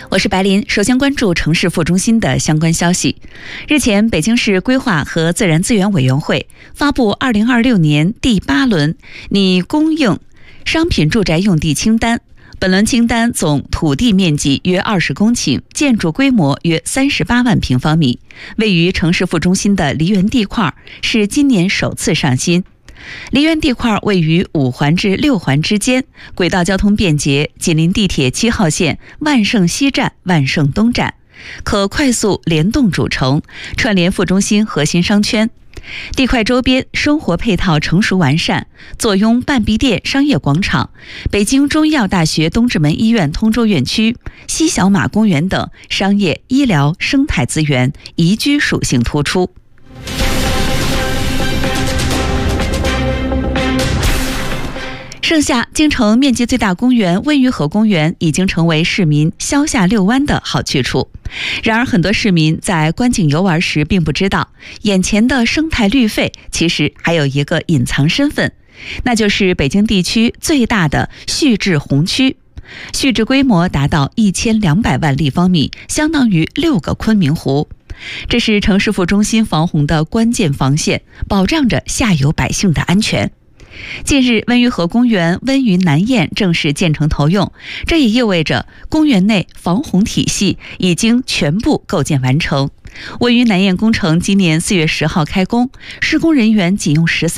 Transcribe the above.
我是白林，首先关注城市副中心的相关消息。日前，北京市规划和自然资源委员会发布2026年第8轮拟供应商品住宅用地清单。本轮清单总土地面积约20公顷，建筑规模约38万平方米，位于城市副中心的梨园地块是今年首次上新。梨园地块位于5环至6环之间，轨道交通便捷，紧邻地铁7号线万盛西站、万盛东站，可快速联动主城，串联副中心核心商圈。地块周边生活配套成熟完善，坐拥半壁店商业广场、北京中医药大学东直门医院通州院区、西小马公园等商业、医疗、生态资源宜居属性突出。盛夏，京城面积最大公园温榆河公园已经成为市民消夏遛弯的好去处。然而，很多市民在观景游玩时并不知道，眼前的生态绿肺其实还有一个隐藏身份，那就是北京地区最大的蓄滞洪区，蓄滞规模达到1200万立方米，相当于6个昆明湖。这是城市副中心防洪的关键防线，保障着下游百姓的安全。近日，温榆河公园温榆南堰正式建成投用，这也意味着公园内防洪体系已经全部构建完成。温榆南堰工程今年4月10号开工，施工人员仅用13